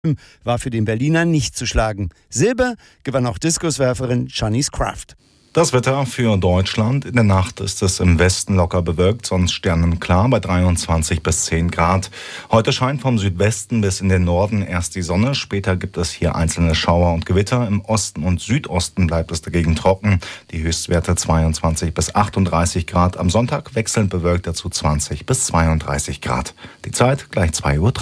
war für den Berliner nicht zu schlagen. Silber gewann auch Diskuswerferin Shanice Kraft. Das Wetter für Deutschland. In der Nacht ist es im Westen locker bewölkt, sonst sternenklar bei 23 bis 10 Grad. Heute scheint vom Südwesten bis in den Norden erst die Sonne. Später gibt es hier einzelne Schauer und Gewitter. Im Osten und Südosten bleibt es dagegen trocken. Die Höchstwerte 22 bis 38 Grad. Am Sonntag wechselnd bewölkt dazu 20 bis 32 Grad. Die Zeit gleich 2:03 Uhr.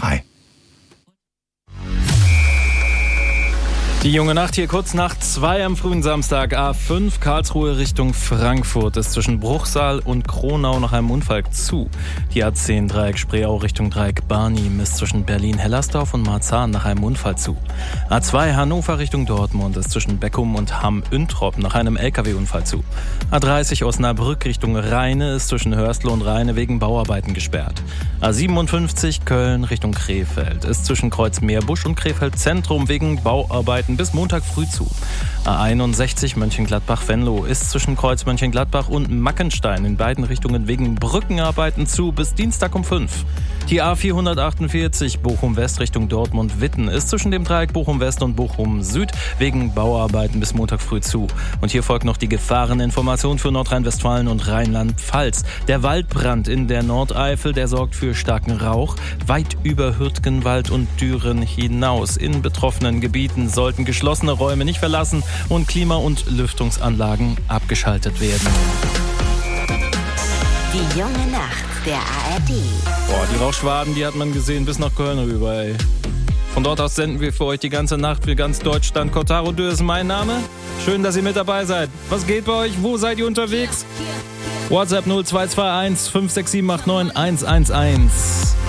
Die junge Nacht hier kurz nach 2 am frühen Samstag. A5 Karlsruhe Richtung Frankfurt ist zwischen Bruchsal und Kronau nach einem Unfall zu. Die A10 Dreieck Spreeau Richtung Dreieck Barnim ist zwischen Berlin-Hellersdorf und Marzahn nach einem Unfall zu. A2 Hannover Richtung Dortmund ist zwischen Beckum und Hamm-Üntrop nach einem LKW-Unfall zu. A30 Osnabrück Richtung Rheine ist zwischen Hörstel und Rheine wegen Bauarbeiten gesperrt. A57 Köln Richtung Krefeld ist zwischen Kreuzmeerbusch und Krefeld Zentrum wegen Bauarbeiten bis Montag früh zu. A61 Mönchengladbach-Venlo ist zwischen Kreuz Mönchengladbach und Mackenstein in beiden Richtungen wegen Brückenarbeiten zu bis Dienstag um 5. Die A448 Bochum-West Richtung Dortmund-Witten ist zwischen dem Dreieck Bochum-West und Bochum-Süd wegen Bauarbeiten bis Montag früh zu. Und hier folgt noch die Gefahreninformation für Nordrhein-Westfalen und Rheinland-Pfalz. Der Waldbrand in der Nordeifel, der sorgt für starken Rauch. Weit über Hürtgenwald und Düren hinaus. In betroffenen Gebieten sollten geschlossene Räume nicht verlassen und Klima- und Lüftungsanlagen abgeschaltet werden. Die junge Nacht der ARD. Boah, die Rauchschwaden, die hat man gesehen bis nach Köln rüber, ey. Von dort aus senden wir für euch die ganze Nacht für ganz Deutschland. Cotaro Dö ist mein Name. Schön, dass ihr mit dabei seid. Was geht bei euch? Wo seid ihr unterwegs? WhatsApp 0221 56789 111.